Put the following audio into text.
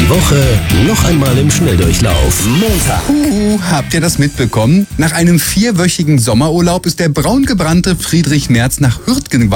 Die Woche noch einmal im Schnelldurchlauf. Montag. Habt ihr das mitbekommen? Nach einem 4-wöchigen Sommerurlaub ist der braungebrannte Friedrich Merz nach Hürth gewandert.